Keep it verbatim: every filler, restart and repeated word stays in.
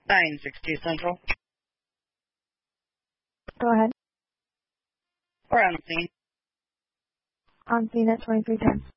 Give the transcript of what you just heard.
nine sixty Central. Go ahead. We're on the scene. On scene at twenty-three ten.